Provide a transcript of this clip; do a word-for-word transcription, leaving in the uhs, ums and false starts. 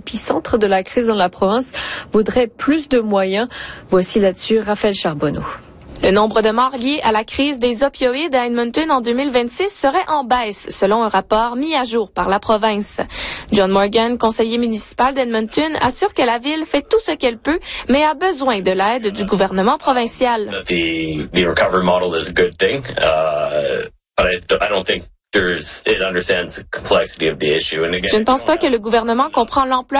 l'épicentre de la crise dans la province vaudrait plus de moyens. Voici là-dessus Raphaël Charbonneau. Le nombre de morts liés à la crise des opioïdes à Edmonton en deux mille vingt-six serait en baisse, selon un rapport mis à jour par la province. John Morgan, conseiller municipal d'Edmonton, assure que la ville fait tout ce qu'elle peut, mais a besoin de l'aide du gouvernement provincial. The, the recovery model is a good thing, uh, but I, I don't think there's, it understands the complexity of the issue. And again, Je ne pense pas que le gouvernement comprend l'ampleur